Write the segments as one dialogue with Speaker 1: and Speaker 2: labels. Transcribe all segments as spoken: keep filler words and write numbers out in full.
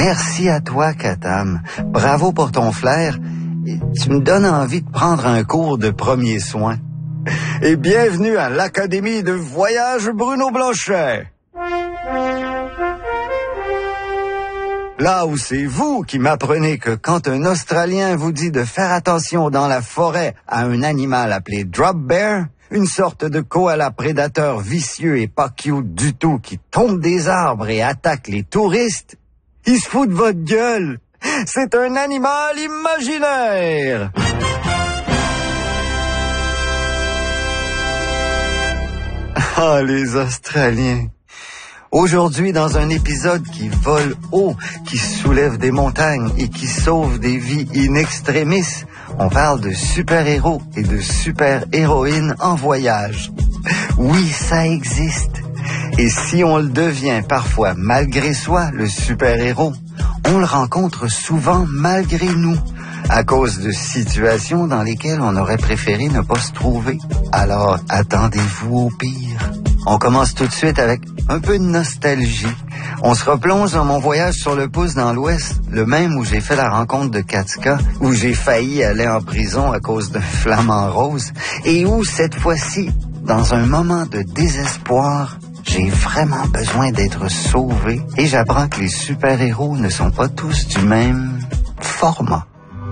Speaker 1: Merci à toi, Katam. Bravo pour ton flair. Tu me donnes envie de prendre un cours de premiers soins. Et bienvenue à l'Académie de voyage Bruno Blanchet. Là où c'est vous qui m'apprenez que quand un Australien vous dit de faire attention dans la forêt à un animal appelé drop bear, une sorte de koala prédateur vicieux et pas cute du tout qui tombe des arbres et attaque les touristes, il se fout de votre gueule. C'est un animal imaginaire. Ah, les Australiens. Aujourd'hui, dans un épisode qui vole haut, qui soulève des montagnes et qui sauve des vies in extremis, on parle de super-héros et de super-héroïnes en voyage. Oui, ça existe. Et si on le devient parfois malgré soi, le super-héros, on le rencontre souvent malgré nous, à cause de situations dans lesquelles on aurait préféré ne pas se trouver. Alors, attendez-vous au pire. On commence tout de suite avec un peu de nostalgie. On se replonge dans mon voyage sur le pouce dans l'Ouest, le même où j'ai fait la rencontre de Katka, où j'ai failli aller en prison à cause d'un flamant rose, et où, cette fois-ci, dans un moment de désespoir, j'ai vraiment besoin d'être sauvé, et j'apprends que les super-héros ne sont pas tous du même format.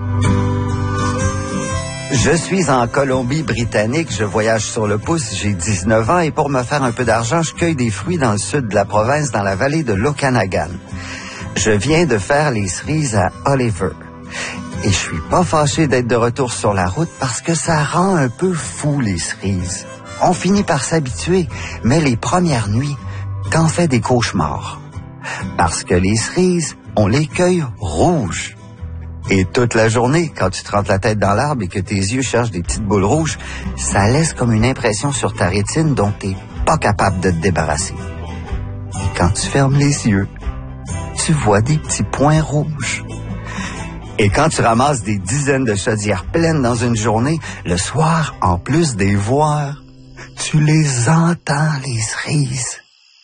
Speaker 1: Je suis en Colombie-Britannique, je voyage sur le pouce, j'ai dix-neuf ans et pour me faire un peu d'argent, je cueille des fruits dans le sud de la province, dans la vallée de l'Okanagan. Je viens de faire les cerises à Oliver. Et je suis pas fâché d'être de retour sur la route parce que ça rend un peu fou les cerises. On finit par s'habituer, mais les premières nuits, t'en fais des cauchemars. Parce que les cerises, on les cueille rouges. Et toute la journée, quand tu te rentres la tête dans l'arbre et que tes yeux cherchent des petites boules rouges, ça laisse comme une impression sur ta rétine dont t'es pas capable de te débarrasser. Et quand tu fermes les yeux, tu vois des petits points rouges. Et quand tu ramasses des dizaines de chaudières pleines dans une journée, le soir, en plus des voir, tu les entends, les cerises.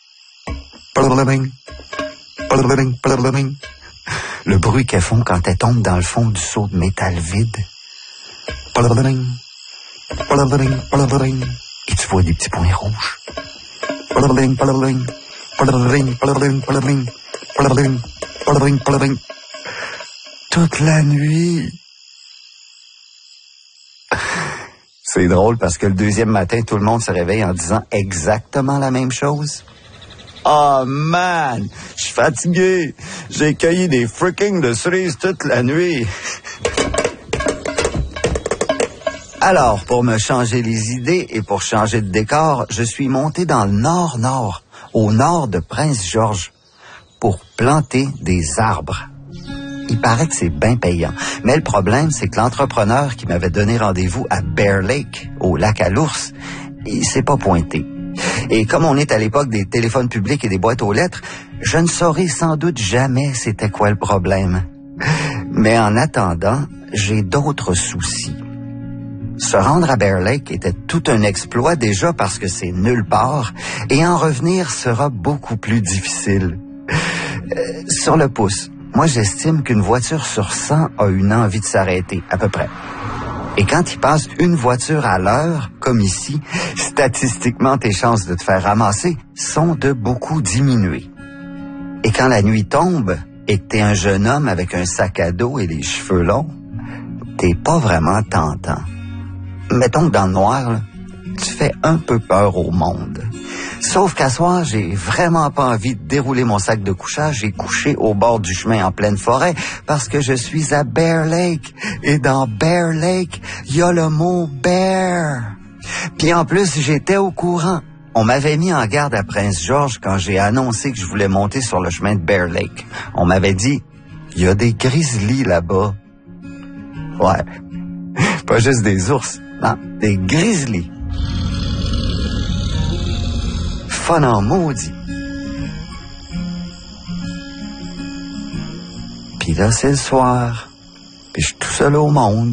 Speaker 1: Le bruit qu'elles font quand elles tombent dans le fond du seau de métal vide. Et tu vois des petits points rouges. Toute la nuit. C'est drôle parce que le deuxième matin, tout le monde se réveille en disant exactement la même chose. Oh man, je suis fatigué. J'ai cueilli des freaking de cerises toute la nuit. Alors, pour me changer les idées et pour changer de décor, je suis monté dans le nord-nord, au nord de Prince George, pour planter des arbres. Il paraît que c'est bien payant. Mais le problème, c'est que l'entrepreneur qui m'avait donné rendez-vous à Bear Lake, au lac à l'ours, il s'est pas pointé. Et comme on est à l'époque des téléphones publics et des boîtes aux lettres, je ne saurai sans doute jamais c'était quoi le problème. Mais en attendant, j'ai d'autres soucis. Se rendre à Bear Lake était tout un exploit déjà parce que c'est nulle part, et en revenir sera beaucoup plus difficile. Euh, sur le pouce, moi j'estime qu'une voiture sur cent a une envie de s'arrêter, à peu près. Et quand il passe une voiture à l'heure, comme ici, statistiquement, tes chances de te faire ramasser sont de beaucoup diminuer. Et quand la nuit tombe et que t'es un jeune homme avec un sac à dos et des cheveux longs, t'es pas vraiment tentant. Mettons que dans le noir, là, tu fais un peu peur au monde. Sauf qu'à soir, j'ai vraiment pas envie de dérouler mon sac de couchage et coucher au bord du chemin en pleine forêt parce que je suis à Bear Lake. Et dans Bear Lake, il y a le mot bear. Puis en plus, j'étais au courant. On m'avait mis en garde à Prince George quand j'ai annoncé que je voulais monter sur le chemin de Bear Lake. On m'avait dit, il y a des grizzlies là-bas. Ouais, pas juste des ours, non, des grizzlies. Fun en maudit. Puis là, c'est le soir. Puis je suis tout seul au monde.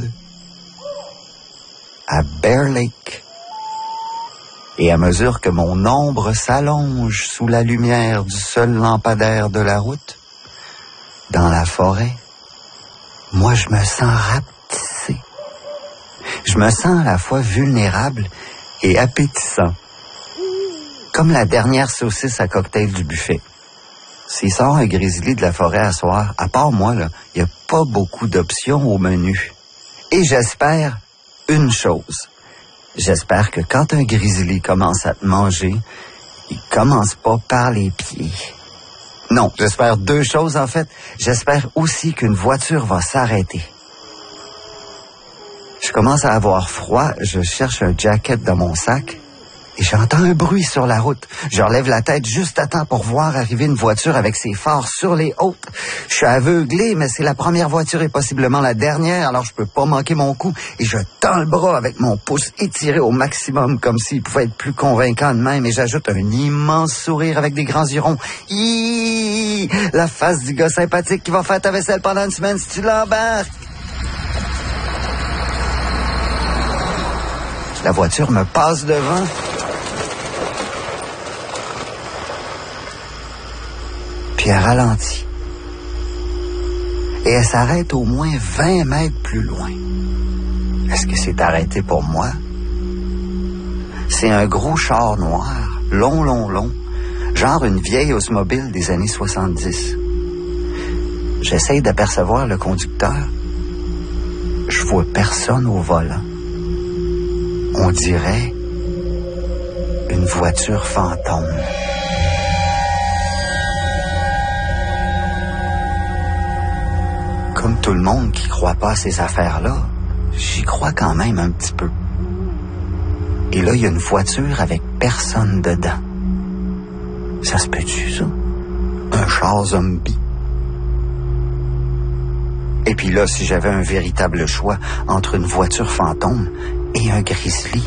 Speaker 1: À Bear Lake. Et à mesure que mon ombre s'allonge sous la lumière du seul lampadaire de la route, dans la forêt, moi je me sens rapetissé. Je me sens à la fois vulnérable et appétissant. Comme la dernière saucisse à cocktail du buffet. S'il sort un grizzly de la forêt à soir, à part moi, là, il n'y a pas beaucoup d'options au menu. Et j'espère une chose. J'espère que quand un grizzly commence à te manger, il commence pas par les pieds. Non, j'espère deux choses en fait. J'espère aussi qu'une voiture va s'arrêter. Je commence à avoir froid, je cherche un jacket dans mon sac et j'entends un bruit sur la route. Je relève la tête juste à temps pour voir arriver une voiture avec ses phares sur les hautes. Je suis aveuglé, mais c'est la première voiture et possiblement la dernière, alors je peux pas manquer mon coup et je tends le bras avec mon pouce étiré au maximum comme s'il pouvait être plus convaincant de même et j'ajoute un immense sourire avec des grands yeux ronds. Hihihi! La face du gars sympathique qui va faire ta vaisselle pendant une semaine si tu l'embarques. La voiture me passe devant. Puis elle ralentit. Et elle s'arrête au moins vingt mètres plus loin. Est-ce que c'est arrêté pour moi? C'est un gros char noir, long, long, long, genre une vieille Oldsmobile des années soixante-dix. J'essaye d'apercevoir le conducteur. Je vois personne au volant. On dirait une voiture fantôme. Comme tout le monde qui croit pas à ces affaires-là, j'y crois quand même un petit peu. Et là, il y a une voiture avec personne dedans. Ça se peut-tu, ça? Un char zombie. Et puis là, si j'avais un véritable choix entre une voiture fantôme et un grizzly,